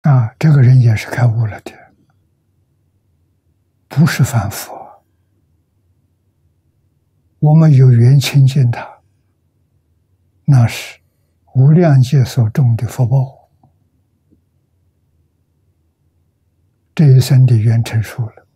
这个人也是开悟了的，不是凡夫。我们有缘亲近他，那是无量劫所种的福报，这一生的缘成熟了。